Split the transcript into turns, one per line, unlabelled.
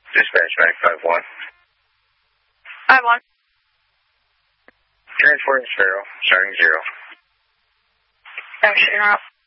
Dispatch back 5-1.
5-1.
Transporting Sparrow, starting 0.
Starting 0.